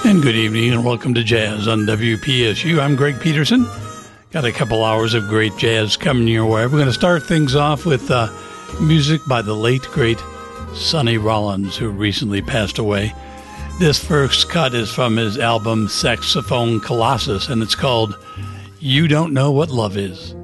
And good evening and welcome to Jazz on WPSU. I'm Greg Peterson. Got a couple hours of great jazz coming your way. We're going to start things off with music by the late, great Sonny Rollins, who recently passed away. This first cut is from his album Saxophone Colossus, and it's called You Don't Know What Love Is.